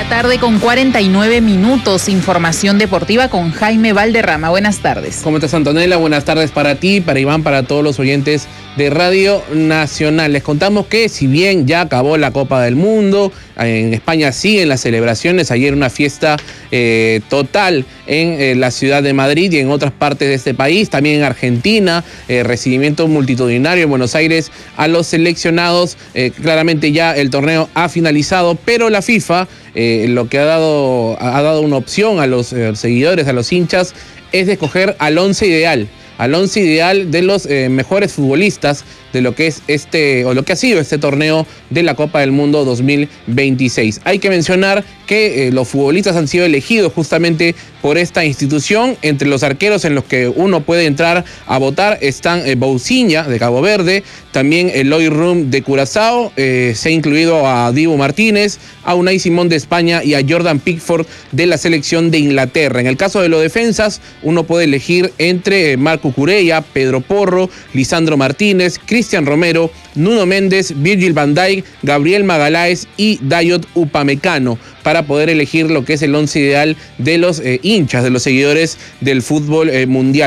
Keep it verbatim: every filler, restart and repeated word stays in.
tarde con cuarenta y nueve minutos. Información deportiva con Jaime Valderrama. Buenas tardes. ¿Cómo estás, Antonella? Buenas tardes para ti, para Iván, para todos los oyentes de Radio Nacional. Les contamos que si bien ya acabó la Copa del Mundo, en España siguen las celebraciones. Ayer una fiesta eh, total en eh, la ciudad de Madrid y en otras partes de este país, también en Argentina, eh, recibimiento multitudinario en Buenos Aires a los seleccionados. Eh, claramente ya el torneo ha finalizado, pero la FIFA eh, lo que ha dado, ha dado una opción a los eh, seguidores, a los hinchas, es de escoger al once ideal. al once ideal de los eh, mejores futbolistas de lo que es este, o lo que ha sido este torneo de la Copa del Mundo dos mil veintiséis. Hay que mencionar que eh, los futbolistas han sido elegidos justamente por esta institución. Entre los arqueros en los que uno puede entrar a votar están eh, Bousinha de Cabo Verde, también Eloy Rum de Curazao, eh, se ha incluido a Dibu Martínez, a Unai Simón de España y a Jordan Pickford de la selección de Inglaterra. En el caso de los defensas, uno puede elegir entre Marco Cucurella, Pedro Porro, Lisandro Martínez, Cristian Romero, Nuno Méndez, Virgil van Dijk, Gabriel Magaláes y Dayot Upamecano, para poder elegir lo que es el once ideal de los eh, hinchas, de los seguidores del fútbol eh, mundial.